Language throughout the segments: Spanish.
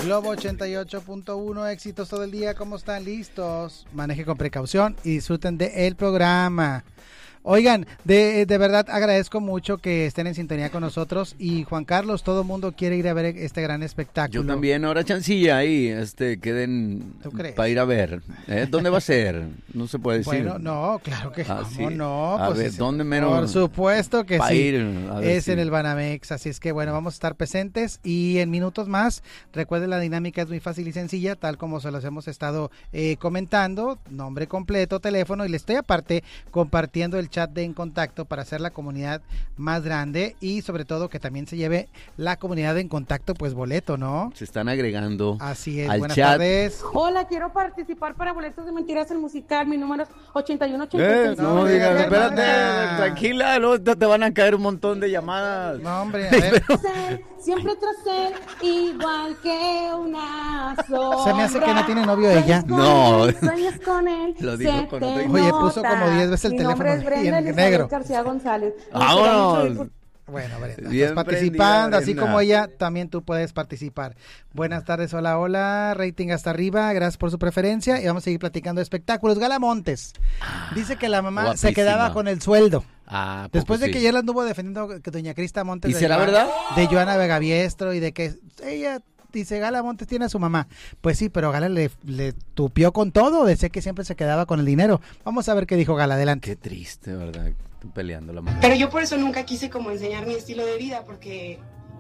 Globo 88.1, éxitos todo el día. ¿Cómo están? ¿Listos? Maneje con precaución y disfruten del programa. Oigan, de verdad agradezco mucho que estén en sintonía con nosotros. Y Juan Carlos, todo el mundo quiere ir a ver este gran espectáculo. Yo también, ahora chancilla ahí, queden para ir a ver. ¿Dónde va a ser? No se puede decir. Bueno, no, claro que sí. No. A pues ver, ¿dónde menos? Por supuesto que sí. Es sí. En el Banamex, así es que bueno, vamos a estar presentes y en minutos más. Recuerden, la dinámica es muy fácil y sencilla, tal como se los hemos estado comentando. Nombre completo, teléfono, y le estoy aparte compartiendo el chat de En Contacto para hacer la comunidad más grande y sobre todo que también se lleve la comunidad de En Contacto pues boleto, ¿no? Se están agregando. Así es, al buenas chat. Tardes. Hola, quiero participar para boletos de Mentiras el Musical. Mi número es 8186. No digas, espérate, tranquila, luego te van a caer un montón de llamadas. No, hombre, a ver. Siempre tras él, igual que una sombra. Se me hace que no tiene novio ella. No. Sueñas con él. Lo dijo con otro. Oye, puso como 10 veces el teléfono en negro. García González. ¡Vámonos! Bueno, Brenda, estás participando, así como ella, también tú puedes participar. Buenas tardes, hola, rating hasta arriba, gracias por su preferencia y vamos a seguir platicando de espectáculos. Gala Montes dice que la mamá guapísima. Se quedaba con el sueldo. Después de sí. que ayer la anduvo defendiendo que doña Crista Montes. ¿Y será verdad? De Joana Vegaviestro y de que ella... Dice, Gala Montes tiene a su mamá. Pues sí, pero Gala le tupió con todo. Decía que siempre se quedaba con el dinero. Vamos a ver qué dijo Gala. Adelante. Qué triste, ¿verdad? Peleando la mamá. Pero yo por eso nunca quise como enseñar mi estilo de vida, porque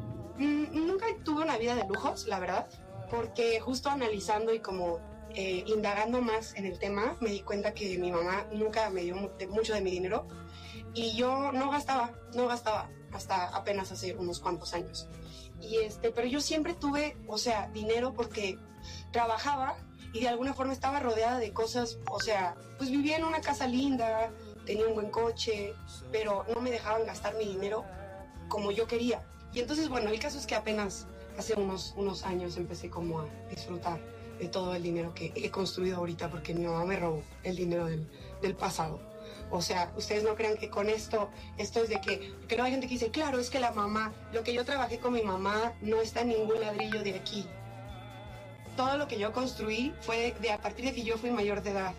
nunca tuve una vida de lujos, la verdad. Porque justo analizando y como indagando más en el tema, me di cuenta que mi mamá nunca me dio mucho de mi dinero. Y yo no gastaba hasta apenas hace unos cuantos años. Pero yo siempre tuve, dinero porque trabajaba y de alguna forma estaba rodeada de cosas, pues vivía en una casa linda, tenía un buen coche, pero no me dejaban gastar mi dinero como yo quería. Y entonces, bueno, el caso es que apenas hace unos años empecé como a disfrutar de todo el dinero que he construido ahorita, porque mi mamá me robó el dinero del pasado. Ustedes no crean que con esto es de que no hay gente que dice, claro, es que la mamá, lo que yo trabajé con mi mamá no está en ningún ladrillo de aquí. Todo lo que yo construí fue a partir de que yo fui mayor de edad.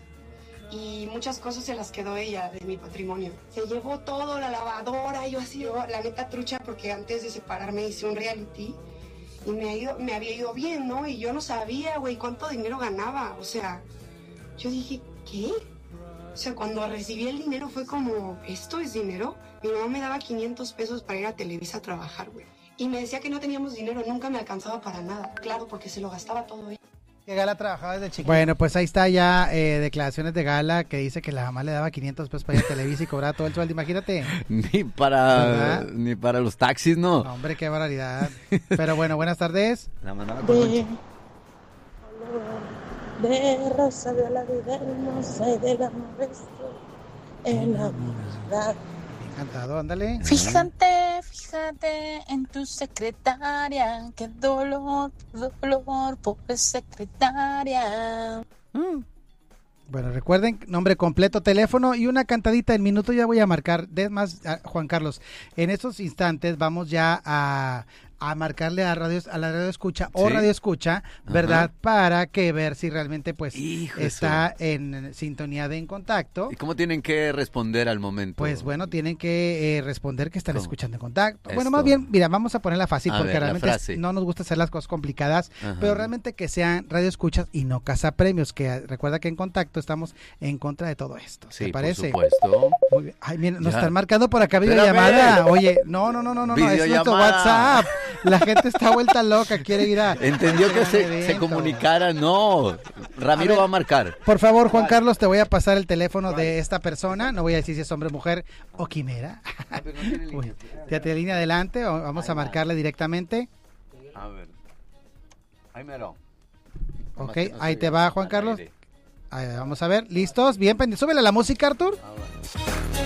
Y muchas cosas se las quedó ella de mi patrimonio. Se llevó todo, la lavadora, yo la neta trucha, porque antes de separarme hice un reality y me había ido bien, ¿no? Y yo no sabía, güey, cuánto dinero ganaba. Yo dije, ¿qué? Cuando recibí el dinero fue como, ¿esto es dinero? Mi mamá me daba 500 pesos para ir a Televisa a trabajar, güey. Y me decía que no teníamos dinero, nunca me alcanzaba para nada. Claro, porque se lo gastaba todo ella. Que Gala trabajaba desde chiquita. Bueno, pues ahí está ya declaraciones de Gala que dice que la mamá le daba 500 pesos para ir a Televisa y cobraba todo el sueldo, imagínate. Ni para los taxis, ¿no? No, hombre, qué barbaridad. Pero bueno, buenas tardes. La mandaba con de rosa de la vida hermosa y del amor estoy enamorada. Encantado, ándale. Fíjate en tu secretaria, qué dolor, pobre secretaria. Bueno, recuerden, nombre completo, teléfono y una cantadita en minuto ya voy a marcar. Más, Juan Carlos, en estos instantes vamos ya a marcarle a la radio escucha o radio escucha, ¿verdad? Ajá. Para que ver si realmente pues está en sintonía de En Contacto. ¿Y cómo tienen que responder al momento? Pues bueno, tienen que responder que están escuchando En Contacto. Bueno, más bien, mira, vamos a ponerla fácil porque realmente no nos gusta hacer las cosas complicadas, pero realmente que sean radio escuchas y no cazapremios, que recuerda que En Contacto estamos en contra de todo esto. Sí, ¿te parece? Por supuesto. Muy bien. Ay, miren, nos están marcando por acá videollamada. Oye, no, es nuestro WhatsApp. La gente está vuelta loca, quiere ir a... Entendió que se comunicara, no. Ramiro va a marcar. Por favor, Juan Carlos, te voy a pasar el teléfono de esta persona. No voy a decir si es hombre, mujer o quimera. Ya te línea adelante, vamos a marcarle directamente. A ver. Ahí mero. Ok, ahí te va, Juan Carlos. Ahí, vamos a ver, ¿listos? Bien, súbele la música, Artur.